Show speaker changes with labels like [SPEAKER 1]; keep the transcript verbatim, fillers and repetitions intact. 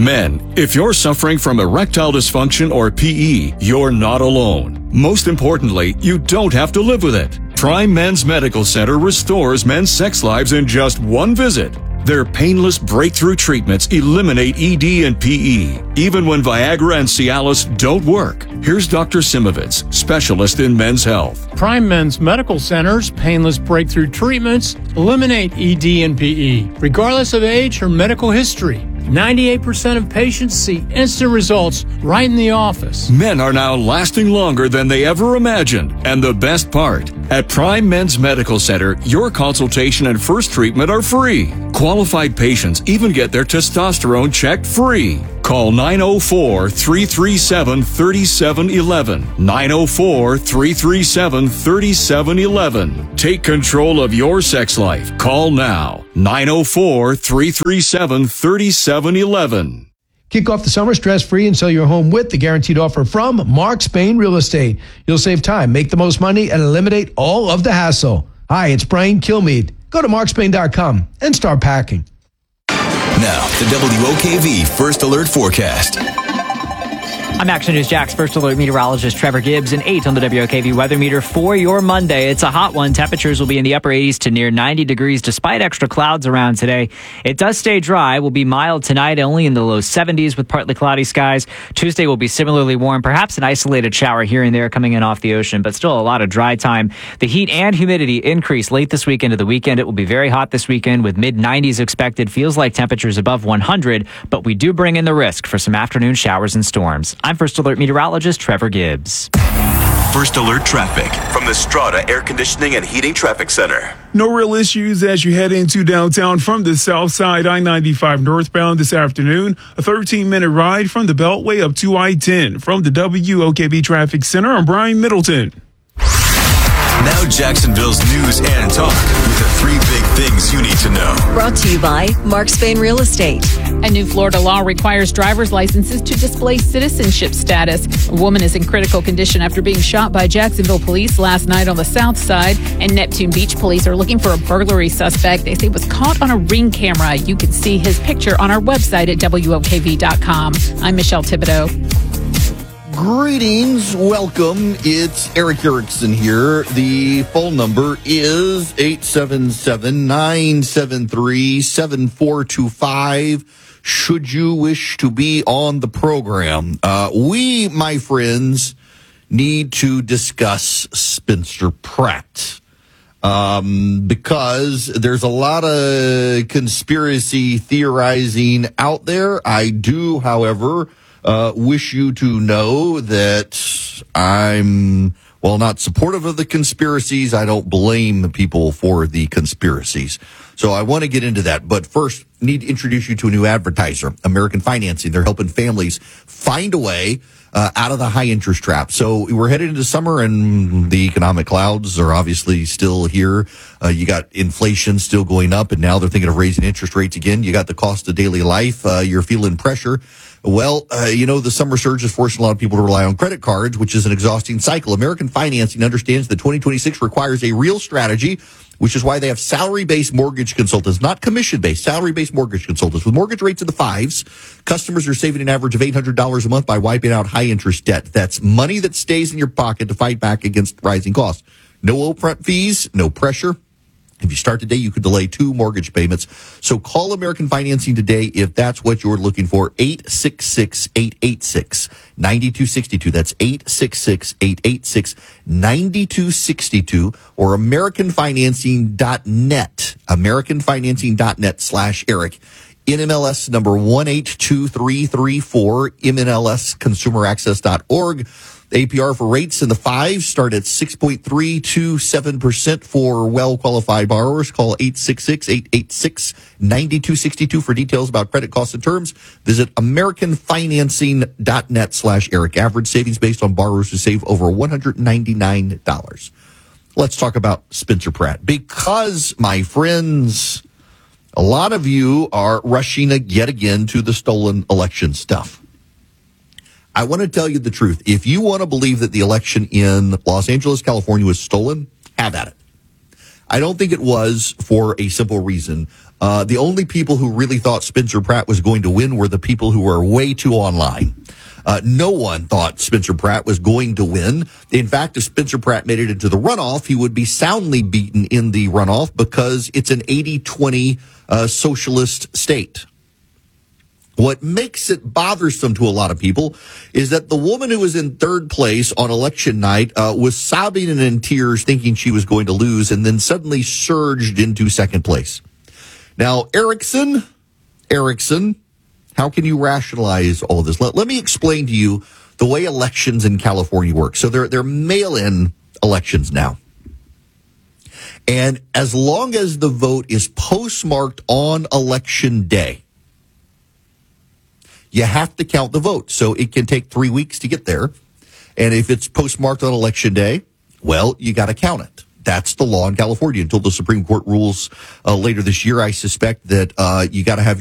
[SPEAKER 1] Men, if you're suffering from erectile dysfunction or P E, you're not alone. Most importantly, you don't have to live with it. Prime Men's Medical Center restores men's sex lives in just one visit. Their painless breakthrough treatments eliminate E D and P E, even when Viagra and Cialis don't work. Here's Doctor Simovitz, specialist in men's health.
[SPEAKER 2] Prime Men's Medical Center's painless breakthrough treatments eliminate E D and P E, regardless of age or medical history. ninety-eight percent of patients see instant results right in the office.
[SPEAKER 1] Men are now lasting longer than they ever imagined. And the best part, at Prime Men's Medical Center, your consultation and first treatment are free. Qualified patients even get their testosterone checked free. Call nine oh four, three three seven, three seven one one. nine oh four, three three seven, three seven one one. Take control of your sex life. Call now. nine oh four, three three seven, three seven one one.
[SPEAKER 3] Kick off the summer stress-free and sell your home with the guaranteed offer from Mark Spain Real Estate. You'll save time, make the most money, and eliminate all of the hassle. Hi, it's Brian Kilmeade. Go to mark spain dot com and start packing.
[SPEAKER 4] Now, the W O K V First Alert Forecast.
[SPEAKER 5] I'm Action News Jack's First Alert meteorologist Trevor Gibbs, and eight on the W O K V weather meter for your Monday. It's a hot one. Temperatures will be in the upper eighties to near ninety degrees despite extra clouds around today. It does stay dry. Will be mild tonight, only in the low seventies with partly cloudy skies. Tuesday will be similarly warm, perhaps an isolated shower here and there coming in off the ocean, but still a lot of dry time. The heat and humidity increase late this week into the weekend. It will be very hot this weekend with mid nineties expected. Feels like temperatures above one hundred, but we do bring in the risk for some afternoon showers and storms. I'm First Alert meteorologist Trevor Gibbs.
[SPEAKER 4] First Alert traffic from the Strata Air Conditioning and Heating Traffic Center.
[SPEAKER 6] No real issues as you head into downtown from the south side, I ninety-five northbound this afternoon. A thirteen-minute ride from the Beltway up to I ten. From the W O K V Traffic Center, I'm Brian Middleton.
[SPEAKER 4] Now Jacksonville's news and talk with the three big things you need to know.
[SPEAKER 7] Brought to you by Mark Spain Real Estate.
[SPEAKER 8] A new Florida law requires driver's licenses to display citizenship status. A woman is in critical condition after being shot by Jacksonville police last night on the south side. And Neptune Beach police are looking for a burglary suspect they say was caught on a Ring camera. You can see his picture on our website at W O K V dot com. I'm Michelle Thibodeau.
[SPEAKER 9] Greetings, welcome. It's Eric Erickson here. The phone number is eight seven seven, nine seven three, seven four two five. Should you wish to be on the program, uh, we, my friends, need to discuss Spencer Pratt. Um, because there's a lot of conspiracy theorizing out there. I do, however, Uh, wish you to know that I'm, well, not supportive of the conspiracies. I don't blame people for the conspiracies. So I want to get into that. But first, need to introduce you to a new advertiser, American Financing. They're helping families find a way uh, out of the high interest trap. So we're headed into summer and the economic clouds are obviously still here. Uh, you got inflation still going up, and now they're thinking of raising interest rates again. You got the cost of daily life. Uh, you're feeling pressure. Well, uh, you know, the summer surge is forcing a lot of people to rely on credit cards, which is an exhausting cycle. American Financing understands that twenty twenty-six requires a real strategy, which is why they have salary-based mortgage consultants, not commission-based, salary-based mortgage consultants. With mortgage rates in the fives, customers are saving an average of eight hundred dollars a month by wiping out high-interest debt. That's money that stays in your pocket to fight back against rising costs. No upfront fees, no pressure. If you start today, you could delay two mortgage payments. So call American Financing today if that's what you're looking for. eight six six, eight eight six, nine two six two. That's eight six six, eight eight six, nine two six two or american financing dot net. american financing dot net slash Eric. N M L S number one eight two three three four, M N L S consumer access dot org. A P R for rates in the fives start at six point three two seven percent for well-qualified borrowers. Call eight six six, eight eight six, nine two six two for details about credit costs and terms. Visit american financing dot net slash Eric. Average savings based on borrowers who save over one hundred ninety-nine dollars. Let's talk about Spencer Pratt. Because, my friends, a lot of you are rushing yet again to the stolen election stuff. I want to tell you the truth. If you want to believe that the election in Los Angeles, California was stolen, have at it. I don't think it was for a simple reason. Uh, the only people who really thought Spencer Pratt was going to win were the people who were way too online. Uh, no one thought Spencer Pratt was going to win. In fact, if Spencer Pratt made it into the runoff, he would be soundly beaten in the runoff because it's an eighty twenty uh, socialist state. What makes it bothersome to a lot of people is that the woman who was in third place on election night uh, was sobbing and in tears thinking she was going to lose and then suddenly surged into second place. Now, Erickson, Erickson, how can you rationalize all of this? Let, let me explain to you the way elections in California work. So they're, they're mail-in elections now. And as long as the vote is postmarked on election day, you have to count the vote. So it can take three weeks to get there. And if it's postmarked on election day, well, you got to count it. That's the law in California until the Supreme Court rules uh, later this year. I suspect that uh, you got to have